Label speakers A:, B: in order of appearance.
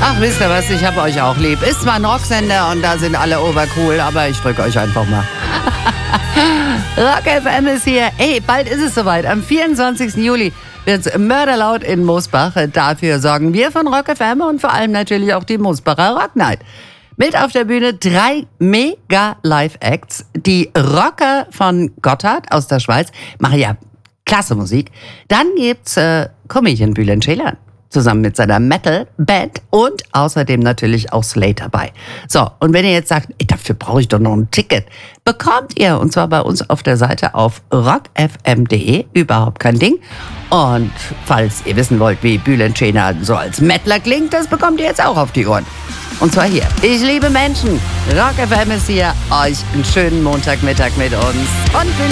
A: Ach, wisst ihr was, ich habe euch auch lieb. Ist zwar ein Rocksender und da sind alle obercool, aber ich drücke euch einfach mal. Rock FM ist hier. Ey, bald ist es soweit. Am 24. Juli wird es mörderlaut in Mosbach. Dafür sorgen wir von Rock FM und vor allem natürlich auch die Mosbacher Rock Night. Mit auf der Bühne 3 Mega-Live-Acts. Die Rocker von Gotthard aus der Schweiz machen ja klasse Musik. Dann gibt's Comedian Bülent Ceylan zusammen mit seiner Metal-Band und außerdem natürlich auch Slate dabei. So, und wenn ihr jetzt sagt, dafür brauche ich doch noch ein Ticket, bekommt ihr, und zwar bei uns auf der Seite auf rockfm.de, überhaupt kein Ding. Und falls ihr wissen wollt, wie Bülent Ceylan so als Mettler klingt, das bekommt ihr jetzt auch auf die Ohren. Und zwar hier. Ich liebe Menschen. Rock FM ist hier. Euch einen schönen Montagmittag mit uns. Und